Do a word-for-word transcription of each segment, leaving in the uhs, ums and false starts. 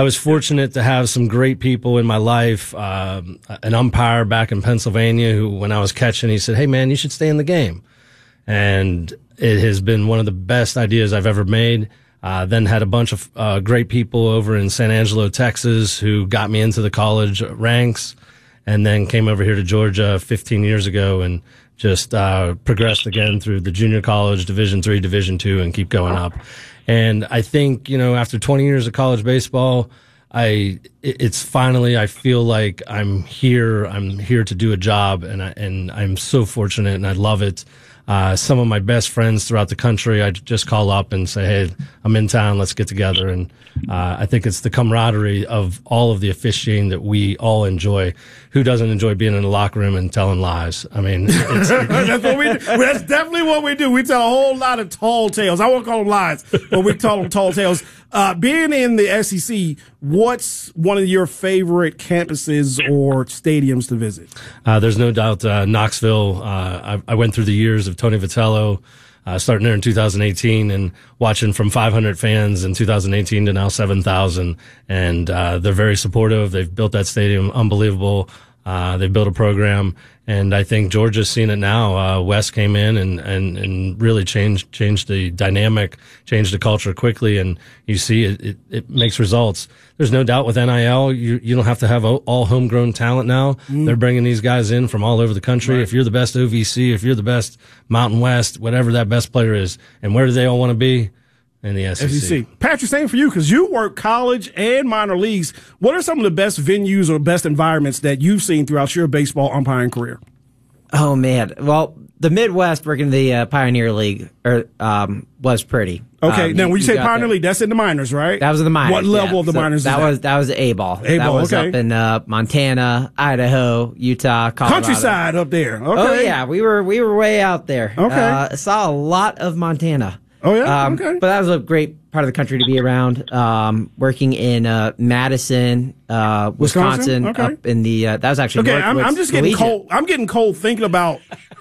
I was fortunate to have some great people in my life. Um, an umpire back in Pennsylvania who, when I was catching, he said, "Hey man, you should stay in the game." And it has been one of the best ideas I've ever made. Uh, then had a bunch of uh, great people over in San Angelo, Texas, who got me into the college ranks, and then came over here to Georgia fifteen years ago and just uh, progressed again through the junior college, Division three, Division two, and keep going up. And I think, you know, after twenty years of college baseball, I it's finally, I feel like I'm here. I'm here to do a job, and I, and I'm so fortunate, and I love it. Uh, some of my best friends throughout the country, I just call up and say, "Hey, I'm in town. Let's get together." And uh, I think it's the camaraderie of all of the officiating that we all enjoy. Who doesn't enjoy being in the locker room and telling lies? I mean, it's, that's what we do. That's definitely what we do. We tell a whole lot of tall tales. I won't call them lies, but we tell them tall tales. Uh, being in the S E C, what's one of your favorite campuses or stadiums to visit? Uh, there's no doubt uh, Knoxville. Uh, I, I went through the years of Tony Vitello, uh, starting there in two thousand eighteen and watching from five hundred fans in two thousand eighteen to now seven thousand. And uh, they're very supportive. They've built that stadium unbelievable. Uh, they've built a program, and I think Georgia's seen it now. Uh, Wes came in and, and, and really changed, changed the dynamic, changed the culture quickly, and you see it, it, it makes results. There's no doubt with N I L, you, you don't have to have all homegrown talent now. Mm. They're bringing these guys in from all over the country. Right. If you're the best O V C, if you're the best Mountain West, whatever that best player is, and where do they all want to be? In the S E C. S E C. Patrick, same for you, because you work college and minor leagues. What are some of the best venues or best environments that you've seen throughout your baseball umpiring career? Oh, man. Well, the Midwest working the uh, Pioneer League or, um, was pretty. Okay, um, now when you, you say Pioneer there. League, that's in the minors, right? That was in the minors. What level yeah. of the so minors that is that? was that was A-ball. A-ball, that was okay. up in uh, Montana, Idaho, Utah, Colorado. Countryside up there. Okay. Oh, yeah. We were, we were way out there. Okay. Uh, saw a lot of Montana. Oh, yeah? Um, okay. But that was a great part of the country to be around. Um, working in uh, Madison, uh, Wisconsin, Wisconsin? Okay. up in the uh, that was actually okay. I'm, I'm just getting cold. I'm getting cold thinking about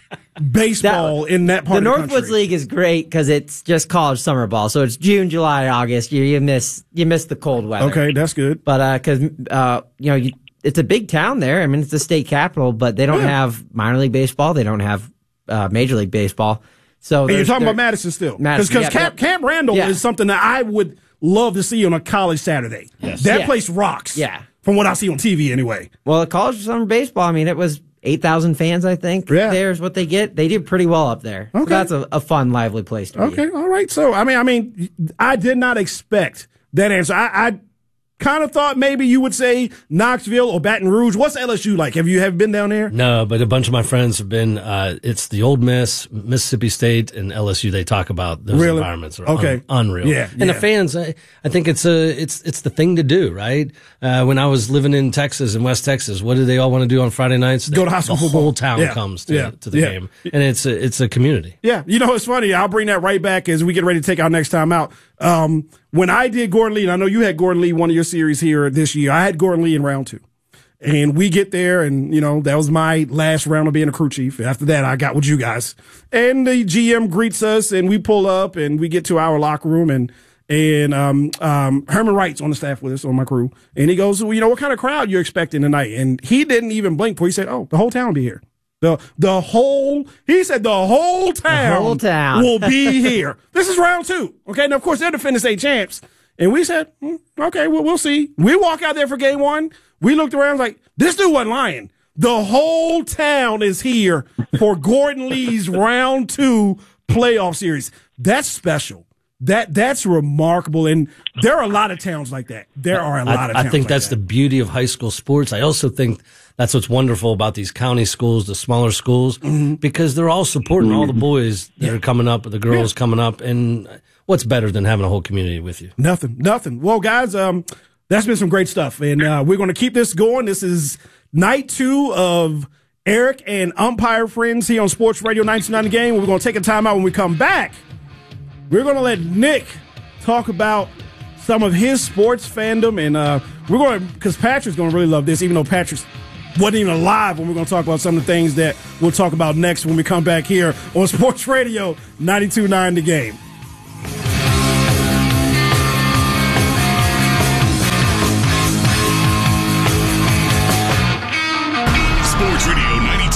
baseball that, in that part. The of the Northwoods country. League is great because it's just college summer ball, so it's June, July, August. You, you miss you miss the cold weather. Okay, that's good. But because uh, uh, you know you, it's a big town there. I mean, it's the state capital, but they don't yeah. have minor league baseball. They don't have uh, major league baseball. So and you're talking about Madison still, because yeah, Camp, yeah. Camp Randall yeah. is something that I would love to see on a college Saturday. Yes. That yeah. place rocks. Yeah, from what I see on T V anyway. Well, college summer baseball, I mean, it was eight thousand fans, I think. Yeah. There's what they get. They did pretty well up there. Okay. So that's a, a fun, lively place to be. Okay, all right. So, I mean, I mean, I did not expect that answer. I, I kind of thought maybe you would say Knoxville or Baton Rouge. What's L S U like? Have you have been down there? No, but a bunch of my friends have been. Uh, it's the Ole Miss, Mississippi State, and L S U. They talk about those really? environments are okay. un- unreal. Yeah, and yeah. the fans, I, I think it's a it's it's the thing to do, right? Uh, when I was living in Texas, in West Texas, what do they all want to do on Friday nights? Go to high school the football. whole town yeah. comes to, yeah. to the yeah. game, and it's a, it's a community. Yeah, you know it's funny. I'll bring that right back as we get ready to take our next time out. Um, when I did Gordon Lee, and I know you had Gordon Lee one of your series here this year. I had Gordon Lee in round two, and we get there, and you know that was my last round of being a crew chief. After that, I got with you guys, and the G M greets us, and we pull up, and we get to our locker room, and and um, um, Herman Wright's on the staff with us on my crew, and he goes, well, you know, what kind of crowd you're expecting tonight? And he didn't even blink before he said, "Oh, the whole town will be here." The the whole he said the whole town, the whole town. will be here. This is round two. Okay, now of course they're defending state champs. And we said, hmm, okay, well, we'll see. We walk out there for game one. We looked around like, this dude wasn't lying. The whole town is here for Gordon Lee's round two playoff series. That's special. That that's remarkable, and there are a lot of towns like that. There are a lot I, of towns I think like that's that. the beauty of high school sports. I also think that's what's wonderful about these county schools, the smaller schools, mm-hmm. because they're all supporting all the boys that yeah. are coming up, the girls yeah. coming up, and what's better than having a whole community with you? Nothing, nothing. Well, guys, um, that's been some great stuff, and uh, we're going to keep this going. This is night two of Eric and Umpire Friends here on Sports Radio ninety-two point nine The Game. We're going to take a time out. When we come back, we're going to let Nick talk about some of his sports fandom, and uh, we're going to, because Patrick's going to really love this, even though Patrick wasn't even alive when we're going to talk about some of the things that we'll talk about next when we come back here on Sports Radio ninety-two point nine The Game.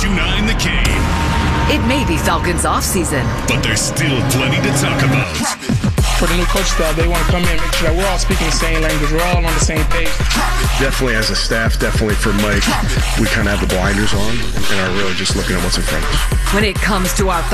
ninety-two point nine The Cane. It may be Falcons offseason, but there's still plenty to talk about. For the new coach staff, they want to come in and make sure that we're all speaking the same language. We're all on the same page. Definitely as a staff, definitely for Mike, we kind of have the blinders on and are really just looking at what's in front of us. when it comes to our